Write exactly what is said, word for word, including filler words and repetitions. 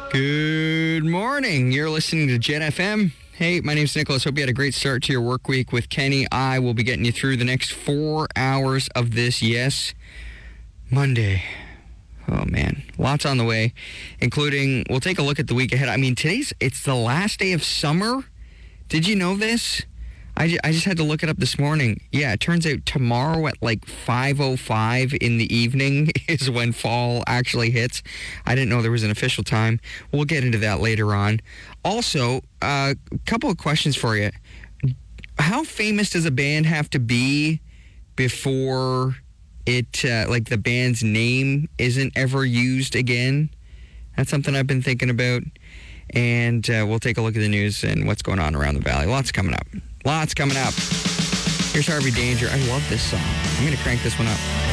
Good morning. You're listening to Jet F M. Hey, my name's Nicholas. Hope you had a great start to your work week with Kenny. I will be getting you through the next four hours of this, yes, Monday. Oh, man. Lots on the way, including, we'll take a look at the week ahead. I mean, today's, it's the last day of summer. Did you know this? I, ju- I just had to look it up this morning. Yeah, it turns out tomorrow at like five oh five in the evening is when fall actually hits. I didn't know there was an official time. We'll get into that later on. Also, a uh, couple of questions for you. How famous does a band have to be before it, uh, like the band's name isn't ever used again? That's something I've been thinking about. And uh, we'll take a look at the news and what's going on around the valley. Lots coming up. Lots coming up. Here's Harvey Danger. I love this song. I'm going to crank this one up.